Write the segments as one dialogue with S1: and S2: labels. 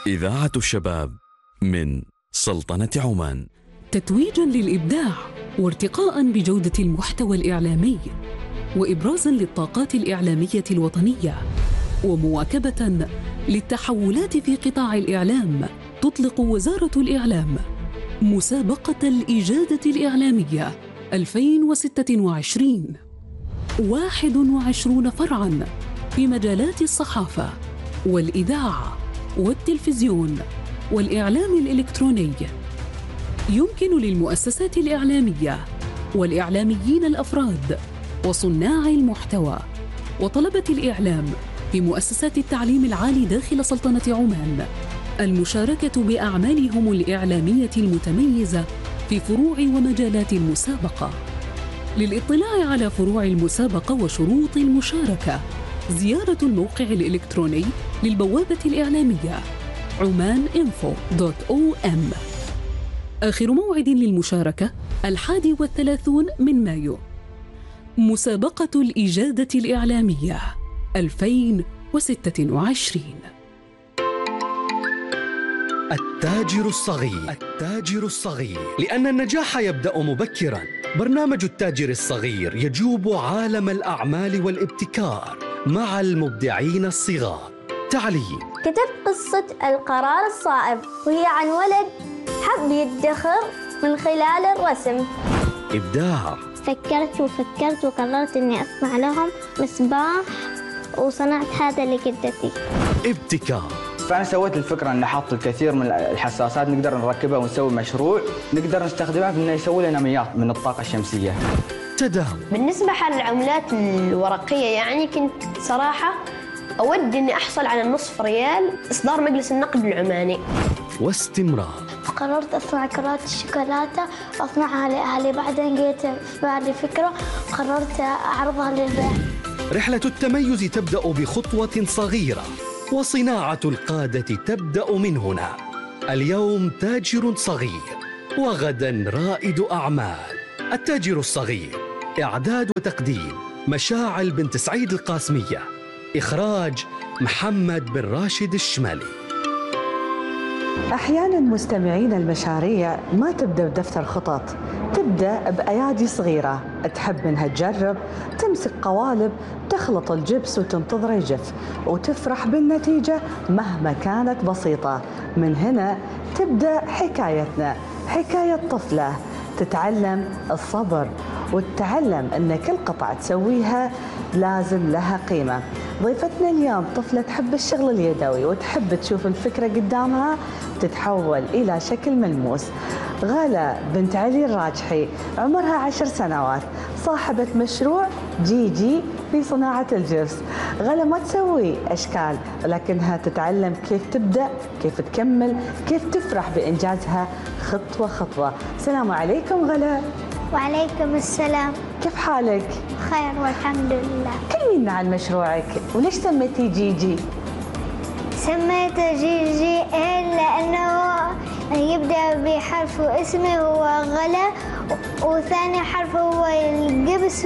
S1: إذاعة الشباب من سلطنة عمان.
S2: تتويجاً للإبداع وارتقاءً بجودة المحتوى الإعلامي وإبرازاً للطاقات الإعلامية الوطنية ومواكبة للتحولات في قطاع الإعلام، تطلق وزارة الإعلام مسابقة الإجادة الإعلامية 2026، 21 فرعاً في مجالات الصحافة والإذاعة والتلفزيون والإعلام الإلكتروني. يمكن للمؤسسات الإعلامية والإعلاميين الأفراد وصناع المحتوى وطلبة الإعلام في مؤسسات التعليم العالي داخل سلطنة عمان المشاركة بأعمالهم الإعلامية المتميزة في فروع ومجالات المسابقة. للإطلاع على فروع المسابقة وشروط المشاركة زيارة الموقع الإلكتروني للبوابة الإعلامية omaninfo.om. آخر موعد للمشاركة 31 من مايو. مسابقة الإجادة الإعلامية 2026.
S3: التاجر الصغير، لأن النجاح يبدأ مبكراً. برنامج التاجر الصغير يجوب عالم الأعمال والابتكار مع المبدعين الصغار. تعليم.
S4: كتبت قصة القرار الصائب، وهي عن ولد حب يدخر من خلال الرسم.
S3: إبداع.
S4: فكرت وقررت إني أصنع لهم مصباح، وصنعت هذا لجدتي.
S3: ابتكار.
S5: فأنا سويت الفكرة أن نحط الكثير من الحساسات نقدر نركبها ونسوي مشروع نقدر نستخدمها في أنه يسوي لنا مياه من الطاقة الشمسية.
S3: تداول.
S6: بالنسبة للعملات الورقية يعني كنت صراحة أود أني أحصل على نصف ريال إصدار مجلس النقد العماني.
S3: واستمرار.
S4: فقررت أصنع كرات الشوكولاتة وأصنعها لأهلي. بعدين جيت في بالي فكرة وقررت أعرضها للبيع.
S3: رحلة التميز تبدأ بخطوة صغيرة، وصناعة القادة تبدأ من هنا. اليوم تاجر صغير وغدا رائد أعمال. التاجر الصغير، إعداد وتقديم مشاعل بنت سعيد القاسمية، إخراج محمد بن راشد الشمالي.
S7: أحياناً مستمعين المشاريع ما تبدأ بدفتر خطط، تبدأ بأيادي صغيرة تحب منها تجرب، تمسك قوالب، تخلط الجبس وتنتظر يجف، وتفرح بالنتيجة مهما كانت بسيطة. من هنا تبدأ حكايتنا، حكاية طفلة تتعلم الصبر وتتعلم أن كل قطعة تسويها لازم لها قيمة. ضيفتنا اليوم طفلة تحب الشغل اليدوي وتحب تشوف الفكرة قدامها تتحول إلى شكل ملموس. غلا بنت علي الراجحي عمرها 10 سنوات، صاحبة مشروع جيجي في صناعة الجبس. غلا ما تسوي أشكال، لكنها تتعلم كيف تبدأ، كيف تكمل، كيف تفرح بإنجازها خطوة خطوة. السلام عليكم غلا.
S4: وعليكم السلام.
S7: كيف حالك؟
S4: خير والحمد لله.
S7: كلمينا عن مشروعك، وليش سميتيه جيجي؟
S4: سميته جيجي لأنه يبدأ بحرف اسمه هو غلا، وثاني حرف هو الجبس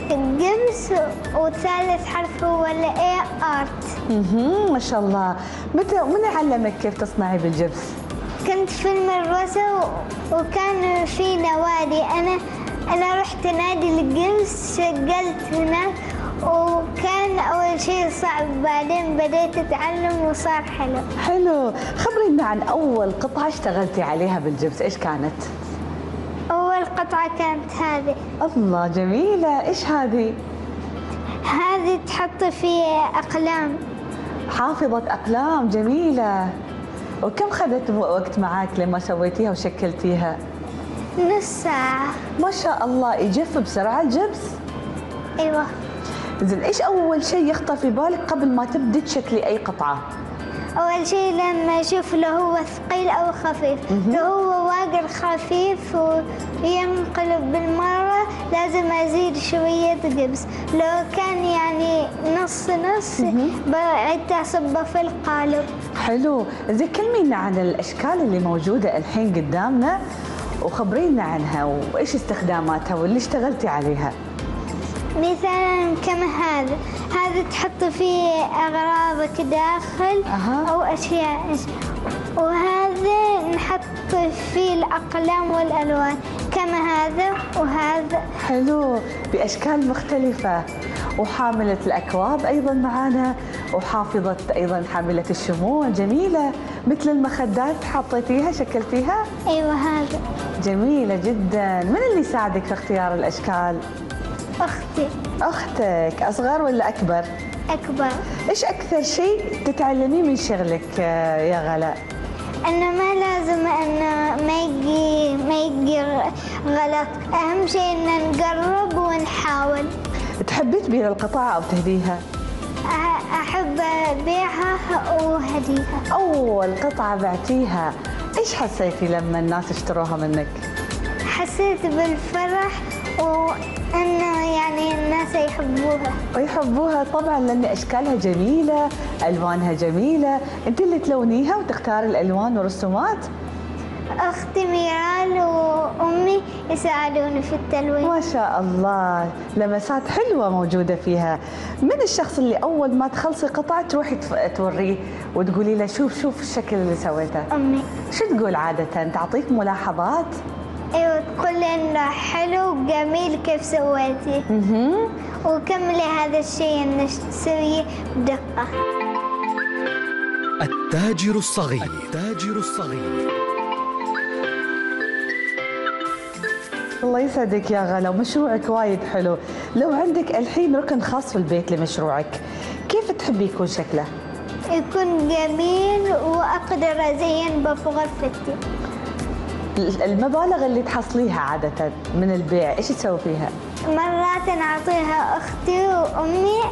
S4: وثالث حرف هو الاي ارت.
S7: ما شاء الله. من علمك كيف تصنعي بالجبس؟
S4: كنت في المدرسة وكان في نوادي. أنا رحت نادي الجبس، شغلت هناك، وكان أول شيء صعب، بعدين بديت أتعلم وصار حلو.
S7: حلو. خبرينا عن أول قطعة اشتغلتي عليها بالجبس، إيش كانت؟
S4: أول قطعة كانت هذه.
S7: الله جميلة. إيش هذه؟
S4: هذه تحط فيها أقلام.
S7: حافظة أقلام، جميلة. وكم خذت وقت معاك لما سويتيها وشكلتيها؟
S4: نص ساعة.
S7: ما شاء الله. يجف بسرعة الجبس؟
S4: أيوة.
S7: زين، إيش أول شيء يخطر في بالك قبل ما تبدي تشكلي أي قطعة؟
S4: أول شيء لما أشوف لو هو ثقيل أو خفيف. لو هو واقع خفيف وينقلب بالمرة لازم أزيد شوية جبس. لو كان يعني نص بعد أصبه في القالب.
S7: حلو. زين، كلمينا عن الأشكال اللي موجودة الحين قدامنا وخبرينا عنها وإيش استخداماتها واللي اشتغلتي عليها.
S4: مثلا كما هذا هذا تحط فيه أغراضك داخل أو أشياء، وهذا نحط فيه الأقلام والألوان كما هذا وهذا.
S7: حلو، بأشكال مختلفة. وحاملة الأكواب أيضا معانا، وحافظة أيضا حاملة الشموع جميلة، مثل المخدات حطيتيها شكلتيها؟
S4: أيوة هذا.
S7: جميلة جدا. من اللي ساعدك في اختيار الأشكال؟
S4: أختي.
S7: أختك أصغر ولا أكبر؟
S4: أكبر.
S7: إيش أكثر شيء تتعلميه من شغلك يا غلا؟
S4: أنه ما لازم أنه ما يجي غلط، أهم شيء أن نقرب ونحاول.
S7: تحبي تبيع القطعة أو تهديها؟
S4: أحب أبيعها وهديها.
S7: أول قطعة بعتيها إيش حسيتي لما الناس اشتروها منك؟
S4: حسيت بالفرح وأنه يعني الناس يحبوها.
S7: ويحبوها طبعا لأن أشكالها جميلة، ألوانها جميلة. أنت اللي تلونيها وتختاري الألوان والرسومات؟
S4: أختي ميرال وأمي يساعدوني في التلوين.
S7: ما شاء الله، لمسات حلوة موجودة فيها. من الشخص اللي أول ما تخلصي قطعة تروحي توريه وتقولي له شوف الشكل اللي سويته؟
S4: أمي.
S7: شو تقول عادة؟ تعطيك ملاحظات؟
S4: ايوه، تقول لي انه حلو وجميل كيف سويتي. وكملي هذا الشيء انك تسويه بدقة.
S3: التاجر الصغير. التاجر الصغير.
S7: الله يسعدك يا غلا، ومشروعك وايد حلو. لو عندك الحين ركن خاص في البيت لمشروعك، كيف تحبي يكون شكله؟
S4: يكون جميل وأقدر أزين به في غرفتي.
S7: المبالغ اللي تحصليها عادة من البيع إيش تسوي فيها؟
S4: مرات أعطيها أختي وأمي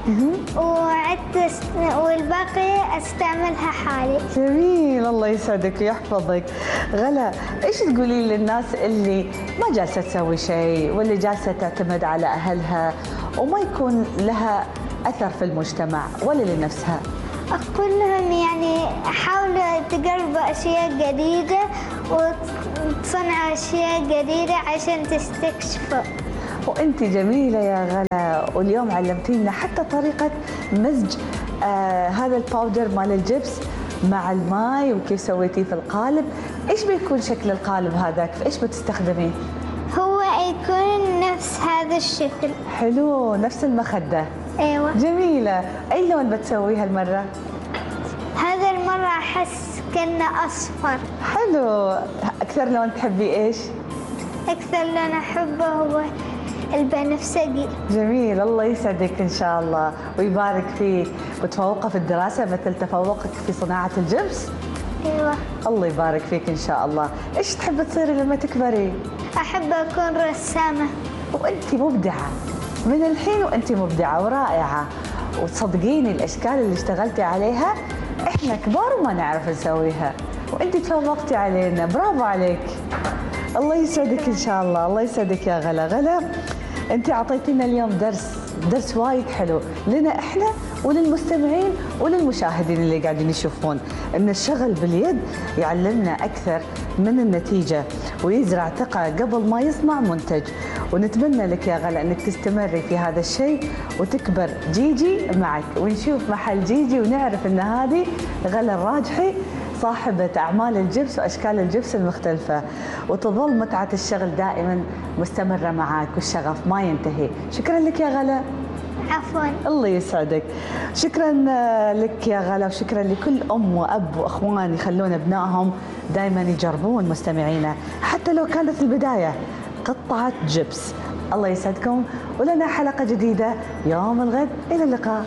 S4: والباقي أستعملها حالي.
S7: جميل، الله يسعدك ويحفظك. غلا، إيش تقولي للناس اللي ما جالسة تسوي شيء واللي جالسة تعتمد على أهلها وما يكون لها أثر في المجتمع ولا لنفسها؟
S4: أقول لهم يعني حاولوا تجربوا أشياء جديدة وتصنعوا أشياء جديدة عشان تستكشفوا.
S7: وأنت جميلة يا غلا، واليوم علمتينا حتى طريقة مزج هذا الباودر مال الجبس مع الماء وكيف سويتيه في القالب. إيش بيكون شكل القالب هذاك؟ في إيش بتستخدميه؟
S4: هو يكون نفس هذا الشكل.
S7: حلو، نفس المخدة.
S4: ايوه.
S7: جميلة. أي لون بتسويه هالمرة؟
S4: هذا المرة أحس كأنه أصفر.
S7: حلو. أكثر لون تحبي إيش؟
S4: أكثر لون أحبه هو البنفسجي.
S7: جميل، الله يسعدك إن شاء الله ويبارك فيك، وتفوقي في الدراسة مثل تفوقك في صناعة الجبس.
S4: ايوه.
S7: الله يبارك فيك إن شاء الله. إيش تحبي تصيري لما تكبري؟
S4: أحب أكون رسامة.
S7: وأنت مبدعة من الحين، وأنت مبدعة ورائعة، وتصدقيني الأشكال اللي اشتغلتي عليها إحنا كبار وما نعرف نسويها، وأنت تفوقتي علينا. برافو عليك، الله يسعدك إن شاء الله. الله يسعدك يا غلا. غلا، أنت أعطيتينا اليوم درس وايد حلو لنا إحنا وللمستمعين وللمشاهدين اللي قاعدين يشوفون ان الشغل باليد يعلمنا اكثر من النتيجه ويزرع ثقه قبل ما يصنع منتج. ونتمنى لك يا غلا انك تستمري في هذا الشيء وتكبر جيجي معك، ونشوف محل جيجي ونعرف ان هذه غلا الراجحي صاحبة أعمال الجبس وأشكال الجبس المختلفة، وتظل متعة الشغل دائما مستمرة معك والشغف ما ينتهي. شكرا لك يا غلا.
S4: عفوا.
S7: الله يسعدك. شكرا لك يا غلا، وشكرا لكل أم وأب وأخوان يخلون أبنائهم دائما يجربون مستمعينا حتى لو كانت البداية قطعة جبس. الله يسعدكم، ولنا حلقة جديدة يوم الغد. إلى اللقاء.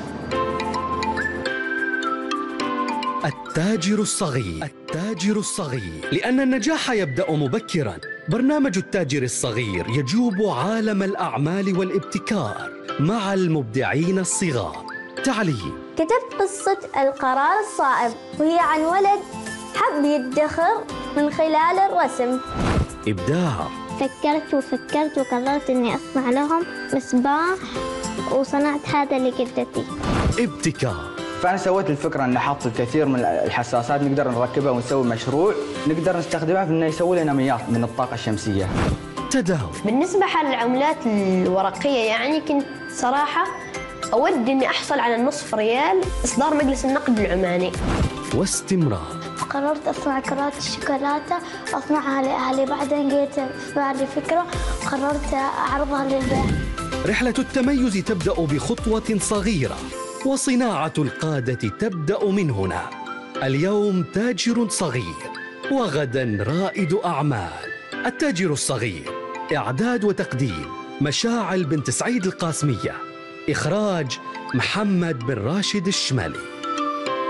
S3: التاجر الصغير. التاجر الصغير، لأن النجاح يبدأ مبكراً. برنامج التاجر الصغير يجوب عالم الأعمال والابتكار مع المبدعين الصغار. تعليم.
S8: كتبت قصة القرار الصائب، وهي عن ولد حب يدخر من خلال الرسم.
S1: إبداع.
S4: فكرت وقررت إني أصنع لهم مصباح، وصنعت هذا لجدتي.
S1: ابتكار.
S5: فأنا سويت الفكرة أن نحط الكثير من الحساسات نقدر نركبها ونسوي مشروع نقدر نستخدمها في أنه يسوي لنا مياه من الطاقة الشمسية.
S1: تداول.
S6: بالنسبة للعملات الورقية يعني كنت صراحة أود إني أحصل على النصف ريال إصدار مجلس النقد العماني.
S3: واستمرار.
S4: قررت أصنع كرات الشوكولاتة أصنعها لأهلي، بعدين جيت في بالي فكرة وقررت أعرضها للبيع.
S3: رحلة التميز تبدأ بخطوة صغيرة، وصناعة القادة تبدأ من هنا. اليوم تاجر صغير، وغدا رائد أعمال. التاجر الصغير، إعداد وتقديم مشاعل بنت سعيد القاسمية، إخراج محمد بن راشد الشمالي.